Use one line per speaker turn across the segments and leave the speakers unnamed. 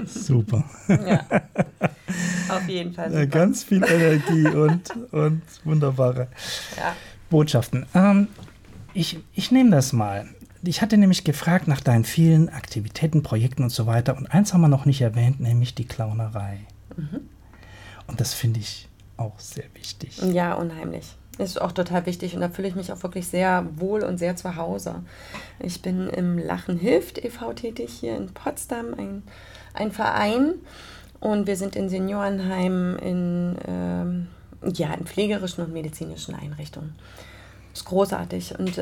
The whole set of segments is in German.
Super.
Ja, auf jeden Fall super.
Ganz viel Energie und wunderbare Botschaften. Ich nehme das mal. Ich hatte nämlich gefragt nach deinen vielen Aktivitäten, Projekten und so weiter. Und eins haben wir noch nicht erwähnt, nämlich die Clownerei. Und das finde ich auch sehr wichtig.
Ja, unheimlich. Ist auch total wichtig und da fühle ich mich auch wirklich sehr wohl und sehr zu Hause. Ich bin im Lachen hilft e.V. tätig, hier in Potsdam, ein Verein. Und wir sind in Seniorenheimen, in pflegerischen und medizinischen Einrichtungen. Das ist großartig. Und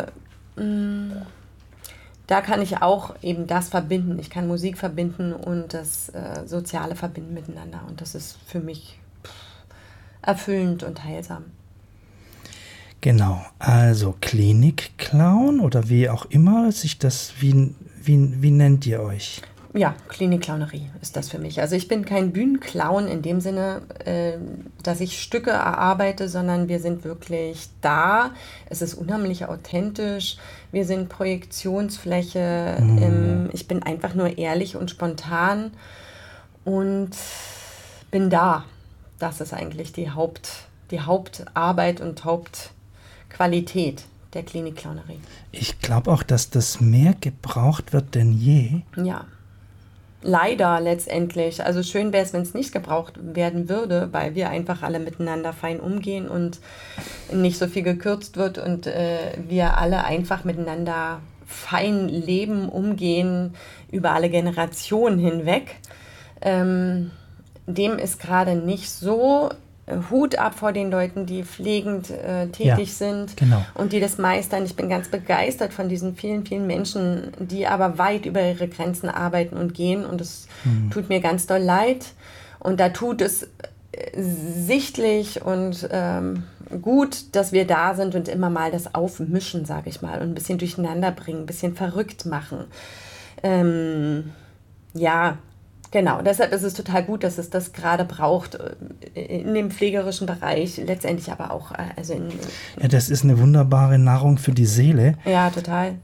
da kann ich auch eben das verbinden. Ich kann Musik verbinden und das Soziale verbinden miteinander. Und das ist für mich erfüllend und heilsam.
Genau, also Klinik-Clown oder wie auch immer sich das, wie nennt ihr euch?
Ja, Klinik-Clownerie ist das für mich. Also ich bin kein Bühnenclown in dem Sinne, dass ich Stücke erarbeite, sondern wir sind wirklich da. Es ist unheimlich authentisch. Wir sind Projektionsfläche. Ich bin einfach nur ehrlich und spontan und bin da. Das ist eigentlich die Hauptarbeit und Hauptqualität der Klinik-Clownerie.
Ich glaube auch, dass das mehr gebraucht wird denn je.
Ja. Leider letztendlich. Also schön wäre es, wenn es nicht gebraucht werden würde, weil wir einfach alle miteinander fein umgehen und nicht so viel gekürzt wird und wir alle einfach miteinander fein leben, umgehen, über alle Generationen hinweg. Dem ist gerade nicht so. Hut ab vor den Leuten, die pflegend tätig sind und die das meistern. Ich bin ganz begeistert von diesen vielen, vielen Menschen, die aber weit über ihre Grenzen arbeiten und gehen und es tut mir ganz doll leid und da tut es sichtlich und gut, dass wir da sind und immer mal das aufmischen, sage ich mal, und ein bisschen durcheinander bringen, ein bisschen verrückt machen. Genau, deshalb ist es total gut, dass es das gerade braucht in dem pflegerischen Bereich, letztendlich aber auch
ja, das ist eine wunderbare Nahrung für die Seele.
Ja, total.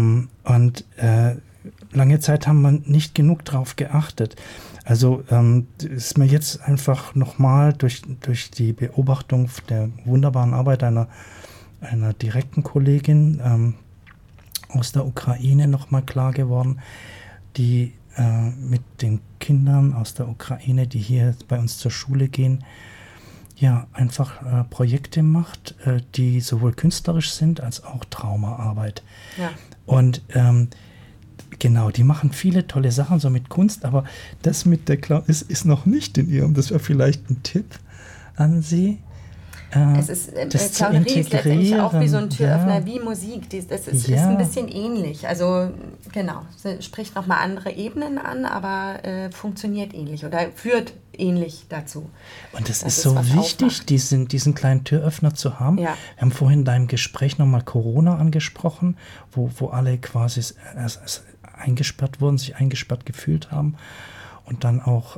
Lange Zeit haben wir nicht genug drauf geachtet. Also ist mir jetzt einfach nochmal durch die Beobachtung der wunderbaren Arbeit einer direkten Kollegin aus der Ukraine nochmal klar geworden, die mit den Kindern aus der Ukraine, die hier bei uns zur Schule gehen, ja, einfach Projekte macht, die sowohl künstlerisch sind als auch Traumaarbeit.
Ja.
Und genau, die machen viele tolle Sachen so mit Kunst, aber das mit der Clown ist noch nicht in ihrem. Das wäre vielleicht ein Tipp an Sie.
Es ist, Clownerie ist letztendlich auch wie so ein Türöffner, wie Musik. Das ist ein bisschen ähnlich. Also genau, spricht nochmal andere Ebenen an, aber funktioniert ähnlich oder führt ähnlich dazu.
Und das ist so wichtig, diesen kleinen Türöffner zu haben.
Ja.
Wir haben vorhin in deinem Gespräch nochmal Corona angesprochen, wo alle quasi eingesperrt wurden, sich eingesperrt gefühlt haben. Und dann auch,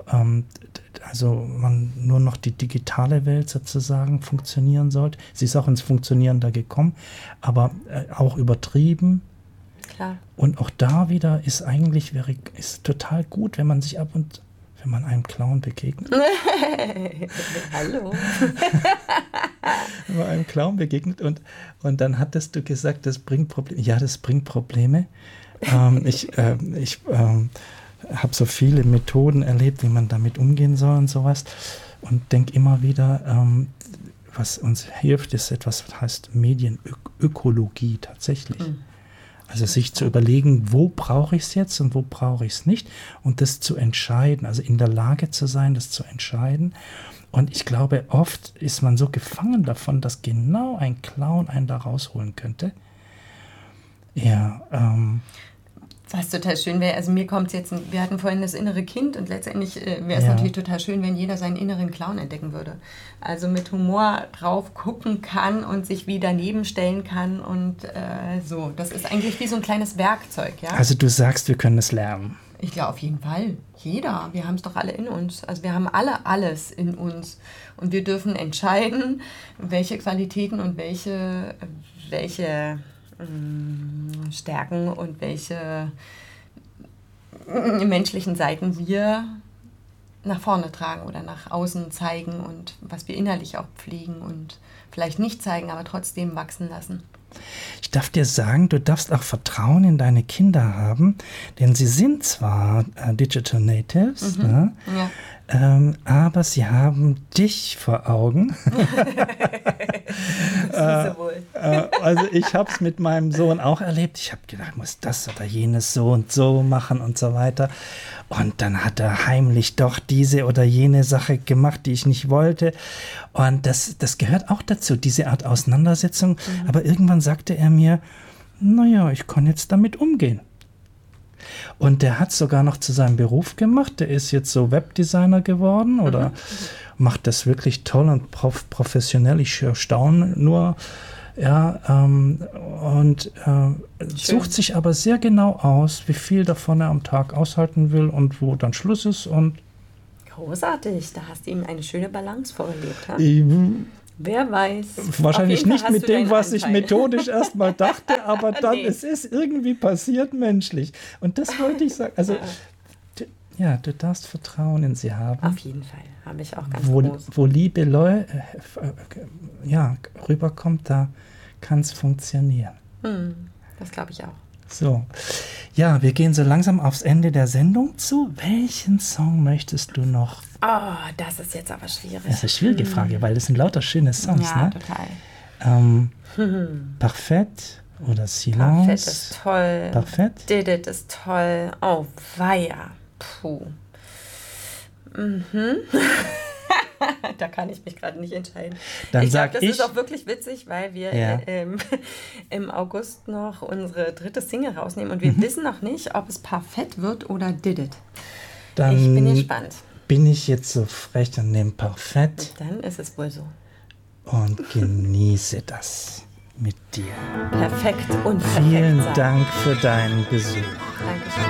man nur noch die digitale Welt sozusagen funktionieren sollte. Sie ist auch ins Funktionieren da gekommen, aber auch übertrieben.
Klar.
Und auch da wieder ist total gut, wenn man sich wenn man einem Clown begegnet.
Hallo.
Wenn man einem Clown begegnet und dann hattest du gesagt, das bringt Probleme. Ja, das bringt Probleme. Ich habe so viele Methoden erlebt, wie man damit umgehen soll und sowas und denke immer wieder, was uns hilft, ist etwas, was heißt Medienökologie tatsächlich. Also sich zu überlegen, wo brauche ich es jetzt und wo brauche ich es nicht und das zu entscheiden, also in der Lage zu sein, das zu entscheiden. Und ich glaube, oft ist man so gefangen davon, dass genau ein Clown einen da rausholen könnte. Ja,
Was total schön wäre, also mir kommt es jetzt, wir hatten vorhin das innere Kind und letztendlich wäre es natürlich total schön, wenn jeder seinen inneren Clown entdecken würde. Also mit Humor drauf gucken kann und sich wie daneben stellen kann und so. Das ist eigentlich wie so ein kleines Werkzeug, ja.
Also du sagst, wir können es lernen.
Ich glaube auf jeden Fall. Jeder. Wir haben es doch alle in uns. Also wir haben alle alles in uns. Und wir dürfen entscheiden, welche Qualitäten und welche Stärken und welche menschlichen Seiten wir nach vorne tragen oder nach außen zeigen und was wir innerlich auch pflegen und vielleicht nicht zeigen, aber trotzdem wachsen lassen.
Ich darf dir sagen, du darfst auch Vertrauen in deine Kinder haben, denn sie sind zwar Digital Natives, ne?
Ja.
Aber sie haben dich vor Augen. Also ich habe es mit meinem Sohn auch erlebt. Ich habe gedacht, ich muss das oder jenes so und so machen und so weiter. Und dann hat er heimlich doch diese oder jene Sache gemacht, die ich nicht wollte. Und das gehört auch dazu, diese Art Auseinandersetzung. Aber irgendwann sagte er mir, naja, ich kann jetzt damit umgehen. Und der hat sogar noch zu seinem Beruf gemacht. Der ist jetzt so Webdesigner geworden oder macht das wirklich toll und professionell. Ich staune nur. Ja, und sucht sich aber sehr genau aus, wie viel davon er am Tag aushalten will und wo dann Schluss ist. Und
großartig, da hast du ihm eine schöne Balance vorgelebt. Ha? Wer weiß.
Wahrscheinlich nicht mit dem, was ich methodisch erstmal dachte, aber dann, es ist irgendwie passiert menschlich. Und das wollte ich sagen. Also, ja, du darfst Vertrauen in sie haben.
Auf jeden Fall, habe ich auch ganz groß.
Wo Liebe rüberkommt, da kann es funktionieren.
Das glaube ich auch.
So, ja, wir gehen so langsam aufs Ende der Sendung zu. Welchen Song möchtest du noch?
Oh, das ist jetzt aber schwierig.
Das ist eine schwierige Frage, weil das sind lauter schöne Songs,
ja,
ne?
Total.
Parfait oder Silence?
Parfait ist toll.
Parfait?
Did It ist toll. Oh, weia. Puh. Da kann ich mich gerade nicht entscheiden.
Dann
ich glaube, das ist auch wirklich witzig, weil wir im August noch unsere 3. Single rausnehmen und wir wissen noch nicht, ob es Parfait wird oder Did It.
Dann
ich bin gespannt.
Bin ich jetzt so frech und nehme Parfait.
Dann ist es wohl so.
Und genieße das mit dir.
Perfekt und perfekt.
Vielen Dank für deinen Besuch.
Dankeschön.